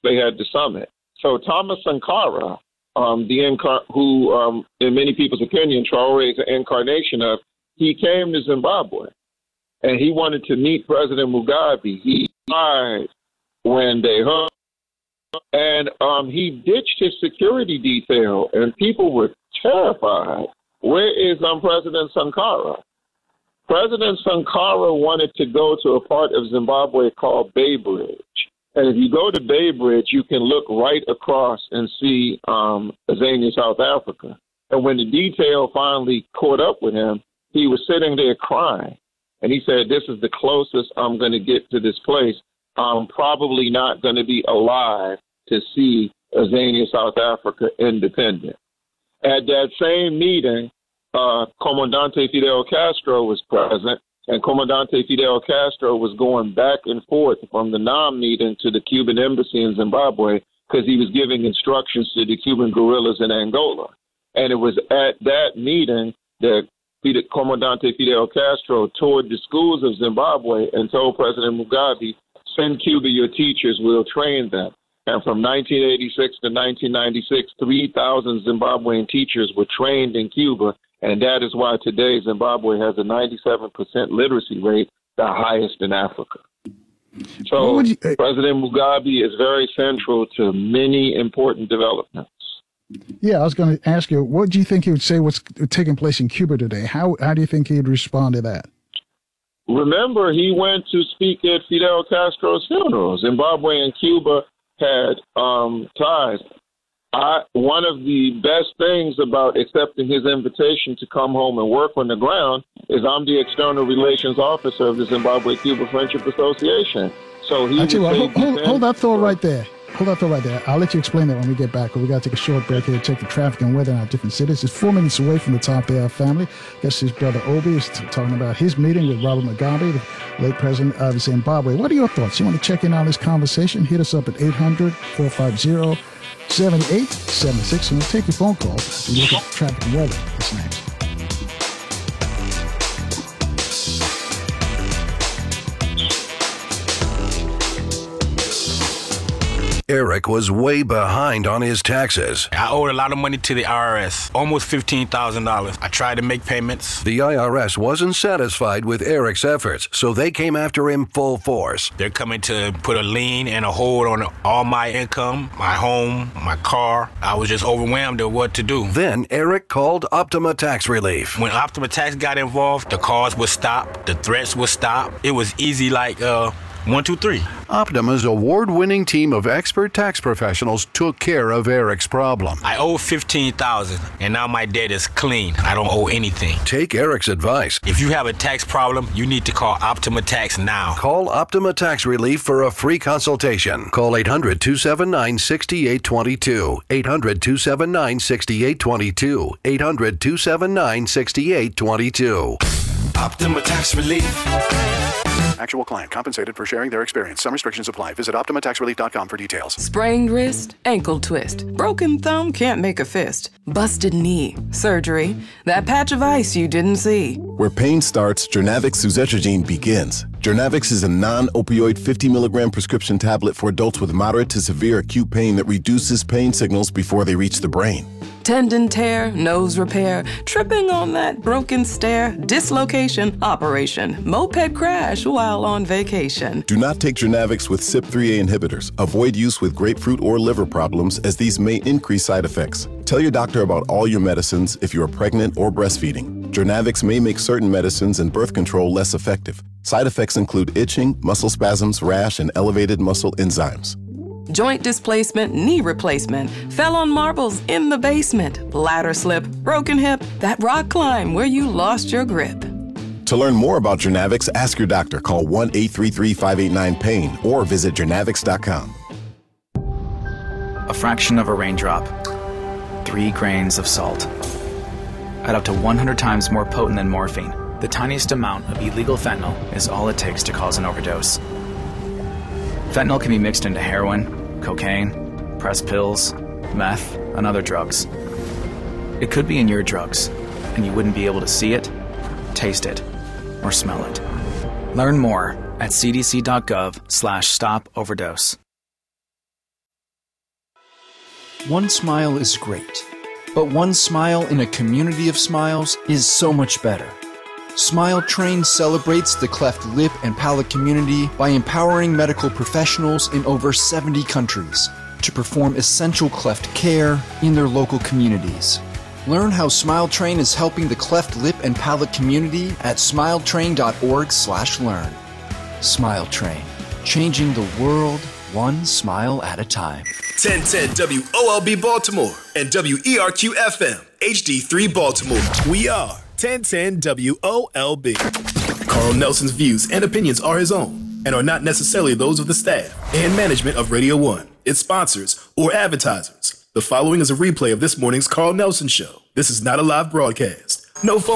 they had the summit. So Thomas Sankara, who in many people's opinion, Traore is an incarnation of, he came to Zimbabwe and he wanted to meet President Mugabe. He died when they hung, and he ditched his security detail, and people were terrified. Where is President Sankara? President Sankara wanted to go to a part of Zimbabwe called Bay Bridge. And if you go to Bay Bridge, you can look right across and see Azania, South Africa. And when the detail finally caught up with him, he was sitting there crying. And he said, this is the closest I'm going to get to this place. I'm probably not going to be alive to see Azania, South Africa independent. At that same meeting, Comandante Fidel Castro was present, and Comandante Fidel Castro was going back and forth from the NAM meeting to the Cuban embassy in Zimbabwe because he was giving instructions to the Cuban guerrillas in Angola. And it was at that meeting that Comandante Fidel Castro toured the schools of Zimbabwe and told President Mugabe, send Cuba your teachers, we'll train them. And from 1986 to 1996, 3,000 Zimbabwean teachers were trained in Cuba. And that is why today Zimbabwe has a 97% literacy rate, the highest in Africa. So President Mugabe is very central to many important developments. Yeah, I was going to ask you, what do you think he would say what's taking place in Cuba today? How do you think he'd respond to that? Remember, he went to speak at Fidel Castro's funeral. Zimbabwe and Cuba had ties. One of the best things about accepting his invitation to come home and work on the ground is I'm the external relations officer of the Zimbabwe-Cuba Friendship Association. So he hold that thought right there. Hold that thought right there. I'll let you explain that when we get back. We got to take a short break here to check the traffic and weather in our different cities. It's 4 minutes away from the top of our family. I guess his brother Obi is talking about his meeting with Robert Mugabe, the late president of Zimbabwe. What are your thoughts? You want to check in on this conversation? Hit us up at 800-450-7876, and we'll take your phone calls. We look at traffic and weather. That's next. Eric was way behind on his taxes. I owed a lot of money to the IRS, almost $15,000. I tried to make payments. The IRS wasn't satisfied with Eric's efforts, so they came after him full force. They're coming to put a lien and a hold on all my income, my home, my car. I was just overwhelmed at what to do. Then Eric called Optima Tax Relief. When Optima Tax got involved, the calls would stop, the threats would stop. It was easy like 1, 2, 3. Optima's award-winning team of expert tax professionals took care of Eric's problem. I owe $15,000, and now my debt is clean. I don't owe anything. Take Eric's advice. If you have a tax problem, you need to call Optima Tax now. Call Optima Tax Relief for a free consultation. Call 800-279-6822. 800-279-6822. 800-279-6822. Optima Tax Relief. Actual client compensated for sharing their experience. Some restrictions apply. Visit OptimaTaxRelief.com for details. Sprained wrist, ankle twist, broken thumb can't make a fist, busted knee, surgery, that patch of ice you didn't see. Where pain starts, Jernavix suzetrigine begins. Jernavix is a non-opioid 50 milligram prescription tablet for adults with moderate to severe acute pain that reduces pain signals before they reach the brain. Tendon tear, nose repair, tripping on that broken stair, dislocation, operation, moped crash while on vacation. Do not take Jernavix with CYP3A inhibitors. Avoid use with grapefruit or liver problems as these may increase side effects. Tell your doctor about all your medicines if you are pregnant or breastfeeding. Jernavix may make certain medicines and birth control less effective. Side effects include itching, muscle spasms, rash, and elevated muscle enzymes. Joint displacement, knee replacement, fell on marbles in the basement, ladder slip, broken hip, that rock climb where you lost your grip. To learn more about Jernavix, ask your doctor. Call 1-833-589-PAIN or visit Jernavix.com. A fraction of a raindrop, 3 grains of salt. At up to 100 times more potent than morphine, the tiniest amount of illegal fentanyl is all it takes to cause an overdose. Fentanyl can be mixed into heroin, cocaine, pressed pills, meth, and other drugs. It could be in your drugs, and you wouldn't be able to see it, taste it, or smell it. Learn more at cdc.gov/stop overdose. One smile is great, but one smile in a community of smiles is so much better. Smile Train celebrates the cleft lip and palate community by empowering medical professionals in over 70 countries to perform essential cleft care in their local communities. Learn how Smile Train is helping the cleft lip and palate community at smiletrain.org/learn. Smile Train, changing the world one smile at a time. 1010 WOLB Baltimore and WERQ FM HD3 Baltimore. We are 1010 WOLB. Carl Nelson's views and opinions are his own and are not necessarily those of the staff and management of Radio 1, its sponsors, or advertisers. The following is a replay of this morning's Carl Nelson Show. This is not a live broadcast. No phone